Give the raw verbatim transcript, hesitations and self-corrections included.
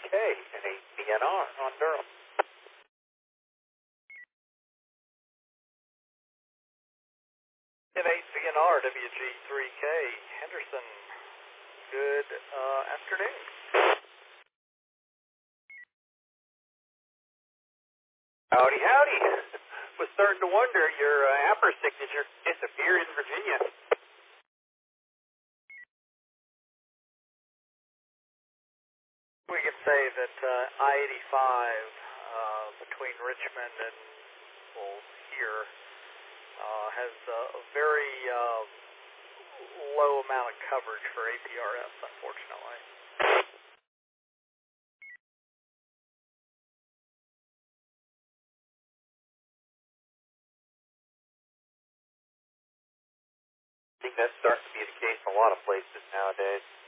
K and A C N R on Durham. And A C N R W G three K Henderson. Good uh, afternoon. Howdy, howdy. Was starting to wonder, your uh, Apper signature disappeared in Virginia. We can say that uh, I eighty-five uh, between Richmond and well, here uh, has uh, a very uh, low amount of coverage for A P R S, unfortunately. I think that's starting to be the case in a lot of places nowadays.